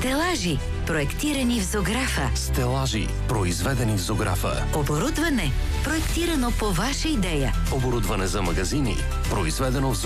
Стелажи, проектирани в Зографа. Стелажи, произведени в Зографа. Оборудване, проектирано по ваша идея. Оборудване за магазини, произведено в